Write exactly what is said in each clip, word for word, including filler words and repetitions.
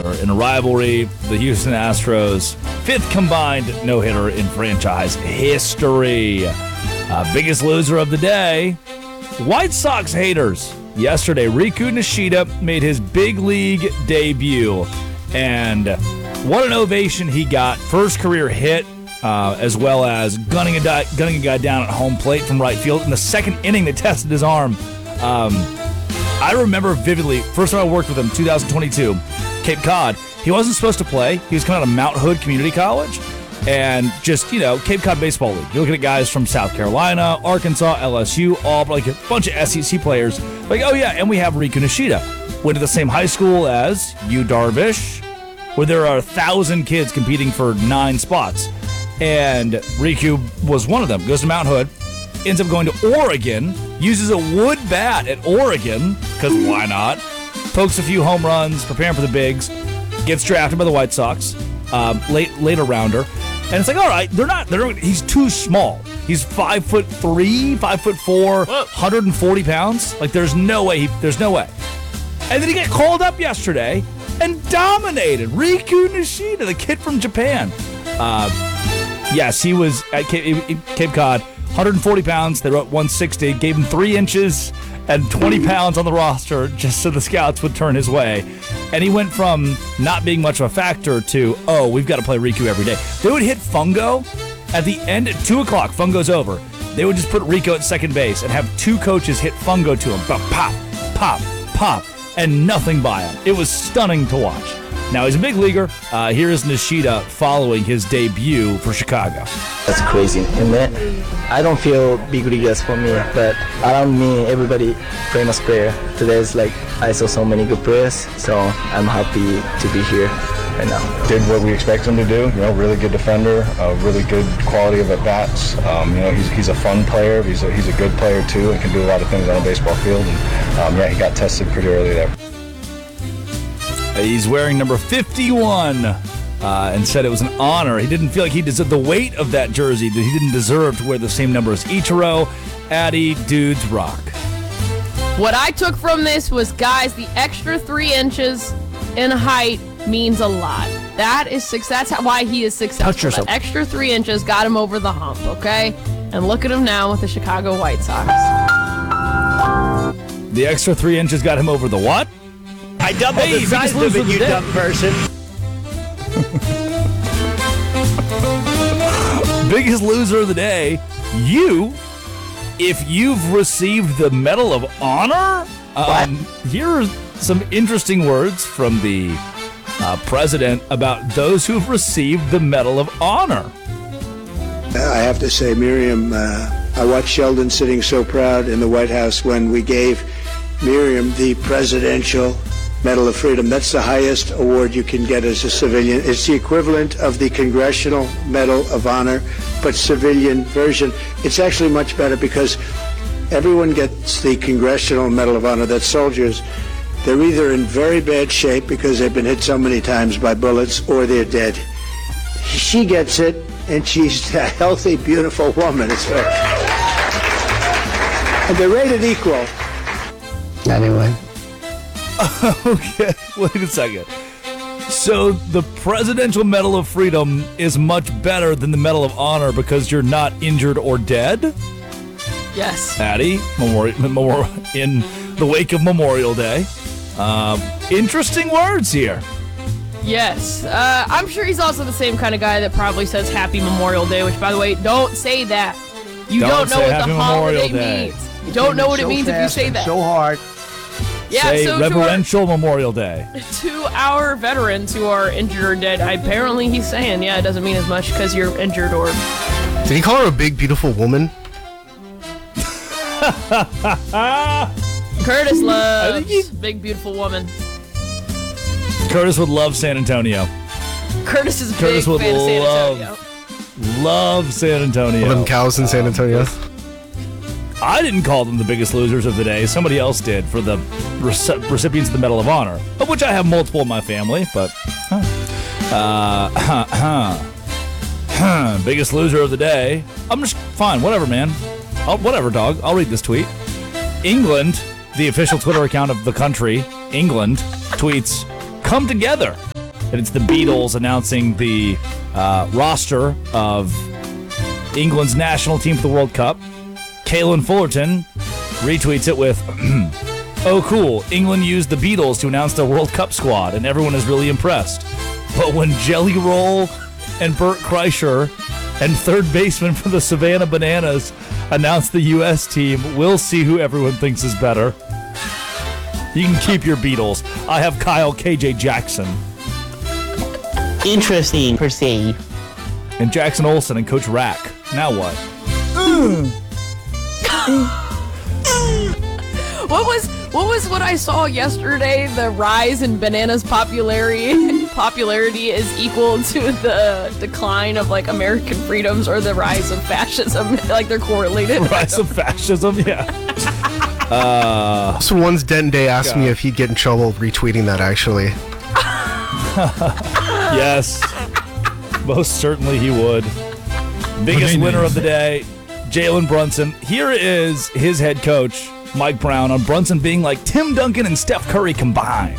no-hitter in a rivalry. The Houston Astros' fifth combined no-hitter in franchise history. Uh, biggest loser of the day, White Sox haters. Yesterday, Riku Nishida made his big league debut, and what an ovation he got. First career hit, uh, as well as gunning a, di- gunning a guy down at home plate from right field. In the second inning, they tested his arm. Um, I remember vividly, first time I worked with him, two thousand twenty-two, Cape Cod. He wasn't supposed to play. He was coming out of Mount Hood Community College. And just, you know, Cape Cod Baseball League. You're looking at guys from South Carolina, Arkansas, L S U, all like a bunch of S E C players. Like, oh yeah, and we have Riku Nishida. Went to the same high school as Yu Darvish, where there are a thousand kids competing for nine spots. And Riku was one of them. Goes to Mount Hood, ends up going to Oregon, uses a wood bat at Oregon, because why not? Pokes a few home runs, preparing for the bigs, gets drafted by the White Sox, um, late later rounder. And it's like, all right, they're not, they're, he's too small. He's five foot three, five foot four, one hundred forty pounds. Like, there's no way, he, there's no way. And then he got called up yesterday and dominated. Riku Nishida, the kid from Japan. Uh, yes, he was at Cape, Cape Cod, one hundred forty pounds. They wrote one sixty, gave him three inches and twenty pounds on the roster just so the scouts would turn his way. And he went from not being much of a factor to, oh, we've got to play Riku every day. They would hit Fungo at the end at two o'clock. Fungo's over. They would just put Riku at second base and have two coaches hit Fungo to him. Pop, pop, pop, and nothing by him. It was stunning to watch. Now, he's a big leaguer. Uh, here is Nishida following his debut for Chicago. That's crazy. And then I don't feel big leaguers for me, but around me, everybody famous player. Today is like I saw so many good players, so I'm happy to be here right now. Did what we expect him to do. You know, really good defender, a really good quality of at bats. Um, you know, he's he's a fun player. He's a he's a good player too, and can do a lot of things on a baseball field. And um, yeah, he got tested pretty early there. He's wearing number fifty-one uh, and said it was an honor. He didn't feel like he deserved the weight of that jersey. That he didn't deserve to wear the same number as Ichiro. Addy, dudes rock. What I took from this was, guys, the extra three inches in height means a lot. That is success. That's why he is successful. Touch yourself. That extra three inches got him over the hump, okay? And look at him now with the Chicago White Sox. The extra three inches got him over the what? I doubled Hey, the size of it, you dumb person. Biggest loser of the day, you. If you've received the Medal of Honor, um, here are some interesting words from the uh, president about those who've received the Medal of Honor. I have to say, Miriam, uh, I watched Sheldon sitting so proud in the White House when we gave Miriam the Presidential Medal of Freedom. That's the highest award you can get as a civilian. It's the equivalent of the Congressional Medal of Honor, but civilian version. It's actually much better because everyone gets the Congressional Medal of Honor. That's soldiers. They're either in very bad shape because they've been hit so many times by bullets, or they're dead. She gets it, and she's a healthy, beautiful woman. It's fair. And they're rated equal. Anyway. Okay, wait a second. So the Presidential Medal of Freedom is much better than the Medal of Honor because you're not injured or dead? Yes. Addy, memorial, memorial, in the wake of Memorial Day. Uh, interesting words here. Yes. Uh, I'm sure he's also the same kind of guy that probably says Happy Memorial Day, which, by the way, don't say that. You Don't don't, know say what Happy the Memorial holiday Day. means. You don't know what it So means if you fast say and that. So hard. Yeah, Say so to our, Reverential Memorial Day. to our veterans who are injured or dead, apparently he's saying, yeah, it doesn't mean as much because you're injured or... Did he call her a big, beautiful woman? Curtis loves he- big, beautiful woman. Curtis would love San Antonio. Curtis is a Curtis big would fan of San love- Antonio. Love San Antonio. One of them cows in San Antonio. I didn't call them the biggest losers of the day. Somebody else did for the rec- recipients of the Medal of Honor, of which I have multiple in my family, but... Huh. Uh, huh, huh. Huh. Biggest loser of the day. I'm just... Fine, whatever, man. I'll, whatever, dog. I'll read this tweet. England, the official Twitter account of the country, England, tweets, "Come together. that it's the Beatles announcing the uh, roster of England's national team for the World Cup. Kalen Fullerton retweets it with, "Oh, cool. England used the Beatles to announce their World Cup squad, and everyone is really impressed. But when Jelly Roll and Bert Kreischer and third baseman for the Savannah Bananas announced the U S team, we'll see who everyone thinks is better. You can keep your Beatles. I have Kyle K J Jackson." Interesting, per se. And Jackson Olsen and Coach Rack. Now what? What was what was what I saw yesterday? The rise in Bananas' popularity popularity is equal to the decline of like American freedoms or the rise of fascism. Like they're correlated. Rise of fascism, yeah. uh, So once Dente asked God. me if he'd get in trouble retweeting that, actually. Yes. Most certainly he would. Biggest winner of the day, Jalen Brunson. Here is his head coach, Mike Brown, on Brunson being like Tim Duncan and Steph Curry combined.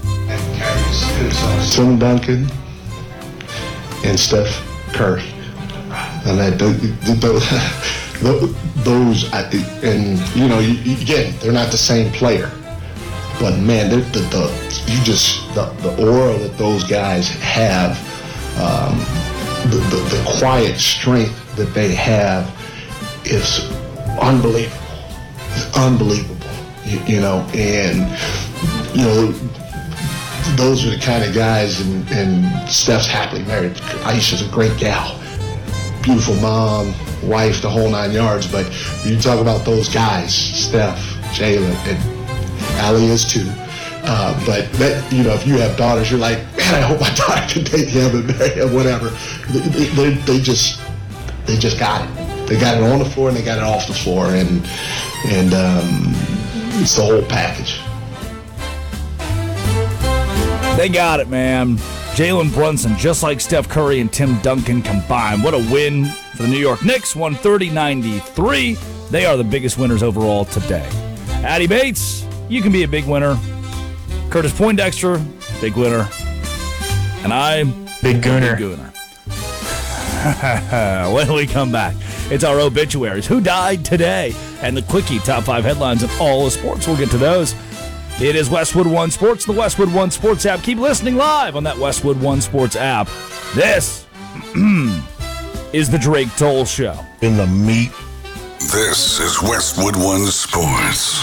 Tim Duncan and Steph Curry. And that those, those and you know, you, again, they're not the same player, but man, they're the, the you just the, the aura that those guys have, um, the, the the quiet strength that they have is unbelievable. It's unbelievable, you, you know, and you know. Those are the kind of guys, and, and Steph's happily married. Aisha's a great gal, beautiful mom, wife, the whole nine yards. But you talk about those guys, Steph, Jalen, and Allie is too. Uh, but that, you know, if you have daughters, you're like, man, I hope my daughter can date him and marry him, whatever. They, they, they just, they just got it. They got it on the floor and they got it off the floor, and and um, it's the whole package. They got it, man. Jalen Brunson, just like Steph Curry and Tim Duncan combined. What a win for the New York Knicks, one thirty ninety-three. They are the biggest winners overall today. Addy Bates, you can be a big winner. Curtis Poindexter, big winner. And I'm Big Gooner. Big Gooner. When we come back, it's our obituaries. Who died today? And the quickie top five headlines of all of sports. We'll get to those. It is Westwood One Sports, the Westwood One Sports app. Keep listening live on that Westwood One Sports app. This is the Drake Toll Show. In the meat. This is Westwood One Sports.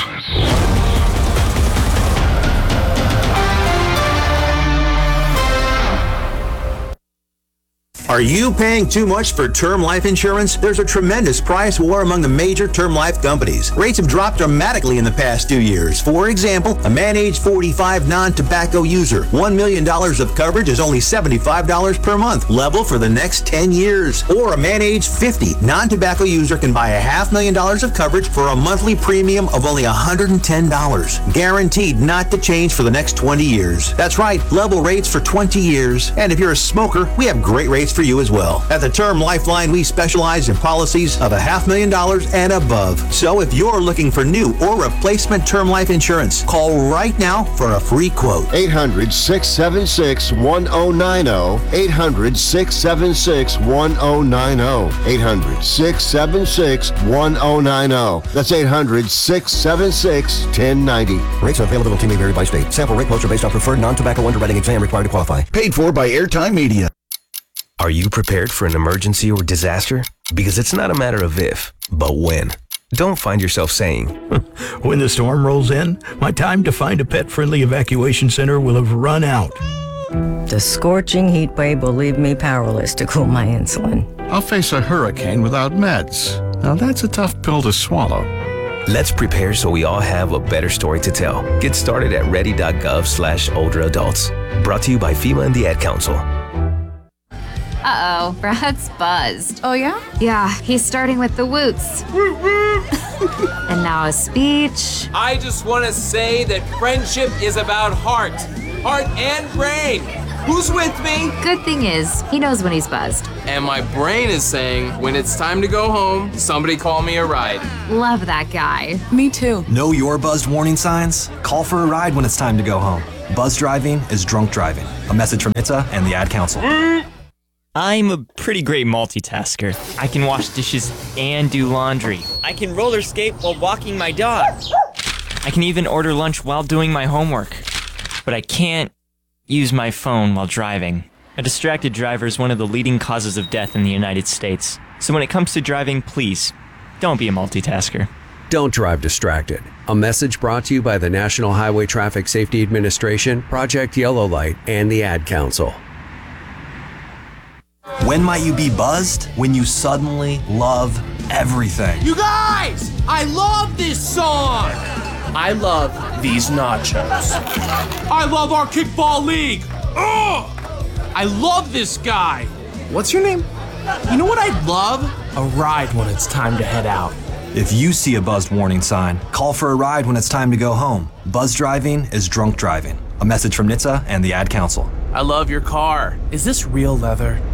Are you paying too much for term life insurance? There's a tremendous price war among the major term life companies. Rates have dropped dramatically in the past two years. For example, a man age forty-five non-tobacco user, one million dollars of coverage is only seventy-five dollars per month, level for the next ten years. Or a man age fifty non-tobacco user can buy a half million dollars of coverage for a monthly premium of only one hundred ten dollars. Guaranteed not to change for the next twenty years. That's right, level rates for twenty years. And if you're a smoker, we have great rates for you as well. At the Term Lifeline, we specialize in policies of a half million dollars and above. So if you're looking for new or replacement term life insurance, call right now for a free quote. eight hundred, six seven six, one oh nine oh. eight hundred, six seven six, one oh nine oh. eight hundred, six seven six, one oh nine oh. That's eight hundred, six seven six, one oh nine oh. Rates and availability may vary by state. Sample rate quotes are based on preferred non-tobacco underwriting exam required to qualify. Paid for by Airtime Media. Are you prepared for an emergency or disaster? Because it's not a matter of if, but when. Don't find yourself saying, when the storm rolls in, my time to find a pet-friendly evacuation center will have run out. The scorching heat wave will leave me powerless to cool my insulin. I'll face a hurricane without meds. Now that's a tough pill to swallow. Let's prepare so we all have a better story to tell. Get started at ready.gov slash older adults. Brought to you by FEMA and the Ad Council. Uh-oh, Brad's buzzed. Oh, yeah? Yeah, he's starting with the woots. And now a speech. I just want to say that friendship is about heart. Heart and brain. Who's with me? Good thing is, he knows when he's buzzed. And my brain is saying, when it's time to go home, somebody call me a ride. Love that guy. Me too. Know your buzzed warning signs? Call for a ride when it's time to go home. Buzz driving is drunk driving. A message from N H T S A and the Ad Council. I'm a pretty great multitasker. I can wash dishes and do laundry. I can roller skate while walking my dog. I can even order lunch while doing my homework. But I can't use my phone while driving. A distracted driver is one of the leading causes of death in the United States. So when it comes to driving, please, don't be a multitasker. Don't drive distracted. A message brought to you by the National Highway Traffic Safety Administration, Project Yellow Light, and the Ad Council. When might you be buzzed? When you suddenly love everything. You guys, I love this song. I love these nachos. I love our kickball league. Ugh! I love this guy. What's your name? You know what I'd love? A ride when it's time to head out. If you see a buzzed warning sign, call for a ride when it's time to go home. Buzz driving is drunk driving. A message from N H T S A and the Ad Council. I love your car. Is this real leather?